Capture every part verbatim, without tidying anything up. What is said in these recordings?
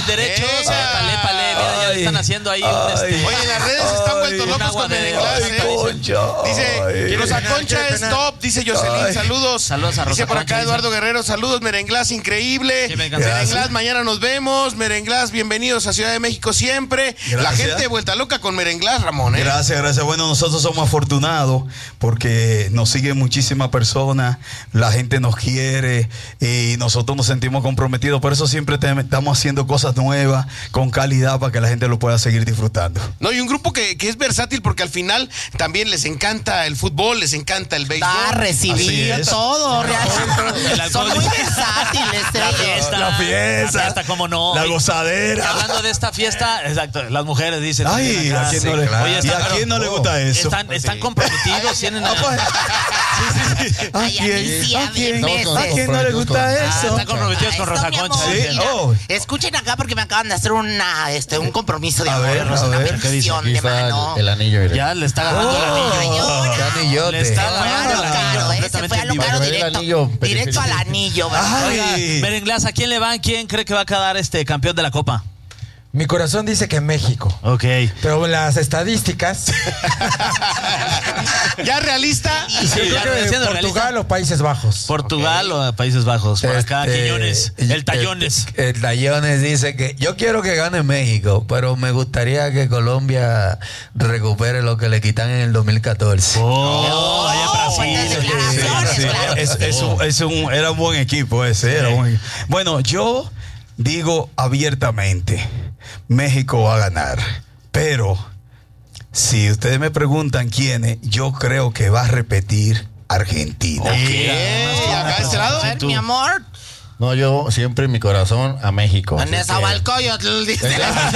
derechos. Épale, épale, mira, ya le están haciendo ahí un este. Oye, en las redes ay, están vueltos locos con Merenglass, ¿eh? Dice que Rosa Concha es top, dice Jocelyn, saludos. Saludos a Rosa Dice por acá Concha, Eduardo Guerrero, saludos, Merenglass, increíble. Merenglass, mañana nos vemos. Merenglass, bienvenidos a Ciudad de México siempre. Gracias. La gente vuelta loca con Merenglass, Ramón, ¿eh? Gracias, gracias. Bueno, nosotros somos afortunados porque nos siguen muchísimas personas, la gente nos quiere y nosotros nos sentimos comprometidos. Por eso siempre te, estamos haciendo cosas nuevas, con calidad, para que la gente lo pueda seguir disfrutando. No, y un grupo que, que es versátil porque al final también les encanta el fútbol, les encanta el béisbol. Da, recibir todo. Son muy versátiles. La fiesta. La fiesta. La fiesta, cómo no. La gozadera. Hablando de esta fiesta, exacto, las mujeres dicen. Ay, ¿a quién no, le, Oye, ¿y a quién no le gusta eso? Están, están sí. comprometidos, tienen a... Sí, sí, sí. ¿A quién, ¿A quién, ¿A quién no le gusta eso? Ah, están comprometidos con Rosa Concha. Sí. Oh. Escuchen acá porque me acaban de hacer una, este, un compromiso de a amor. Ver, Rosa, a una ver, bendición de mano. El, el anillo. Mira. Ya le está agarrando oh, el anillo. ¿Qué anillote? Le está agarrando el anillo. anillo. Se fue a lo caro directo. Directo al anillo. Merenglass, ¿a quién le van? ¿Quién cree que va a quedar este campeón de la Copa? Mi corazón dice que México. Ok. Pero las estadísticas. ¿Ya realista? Sí, yo creo que Portugal realista. O Países Bajos. Portugal okay. O Países Bajos. Por acá, este, Quiñones. El Tallones. El, el Tallones dice que yo quiero que gane México, pero me gustaría que Colombia recupere lo que le quitan en el dos mil catorce. Oh, allá en Brasil. Sí, sí, claro. es, es un, es un, era un buen equipo ese. Era un, bueno, yo digo abiertamente. México va a ganar, pero si ustedes me preguntan quiénes, yo creo que va a repetir Argentina. Okay. ¿Y acá a este lado? A ver, mi amor. No, yo siempre en mi corazón a México. Vanessa Valcoyotl dice.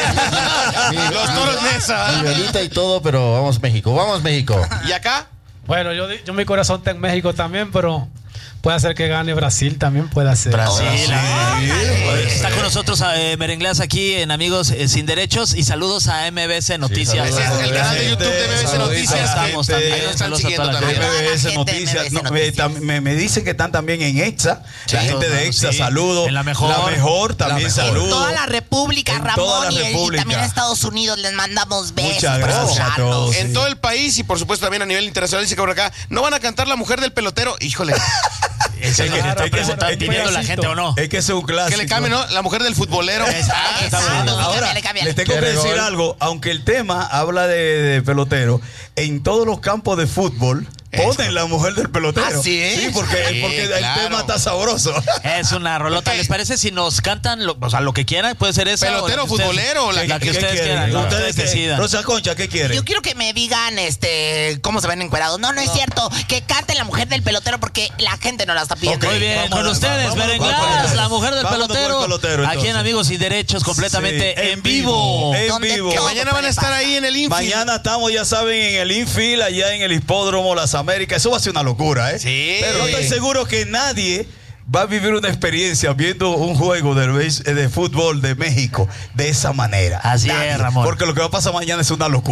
Los toros Nesa. Mi velita y todo, pero vamos México, vamos México. ¿Y acá? Bueno, yo, yo mi corazón está en México también, pero puede ser que gane Brasil, también puede ser. Brasil. Oh, sí, pues, está con nosotros eh, Merenglass aquí en Amigos eh, Sin Derechos y saludos a M B S Noticias. Sí, es el canal de YouTube de M B S Noticias. Estamos también. Ahí nos están siguiendo también. M B S Noticias. No, me, me dicen que están también en EXA. Sí, la gente de EXA, sí. Saludos. En la mejor. La mejor también saludos. En toda la República, en Ramón. Toda la República. Y, y también en Estados Unidos les mandamos besos. Muchas gracias a todos. En sí. todo el país y por supuesto también a nivel internacional. Dice que por acá no van a cantar La Mujer del Pelotero. Híjole. Es el que se está preguntando, pidiendo la gente o no. Es que es un clásico. Que le cambie, ¿no? La Mujer del Futbolero. Exacto. Exacto. Ahora, le tengo que decir algo. Aunque el tema habla de, de pelotero, en todos los campos de fútbol ponen La Mujer del Pelotero. ¿Así es? Sí, porque, sí, porque claro. El tema está sabroso. Es una rolota. ¿Les parece si nos cantan lo, o sea, lo que quieran? Puede ser esa. Pelotero, futbolero. La, la que ustedes quieran. La ustedes decidan. Rosa Concha, ¿qué quieren? Yo quiero que me digan este cómo se ven encuerados. No, no es cierto. Que cante La Mujer del Pelotero porque la gente no la está pidiendo. Okay. Muy bien, vamos, con ustedes, Merenglass, La Mujer del Pelotero. pelotero aquí en Amigos Sin Derechos, completamente sí, en, en vivo. En vivo. Que mañana van a estar ahí en el infield. Mañana estamos, ya saben, en el infield, allá en el Hipódromo Las Américas. Eso va a ser una locura, ¿eh? Sí. Pero no estoy seguro que nadie va a vivir una experiencia viendo un juego de, de fútbol de México de esa manera. Así nadie. Es, Ramón. Porque lo que va a pasar mañana es una locura.